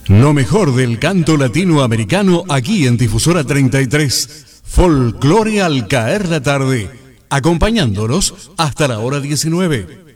Lo mejor del canto latinoamericano aquí en Difusora 33. Folclore al caer la tarde, acompañándonos hasta la hora 19.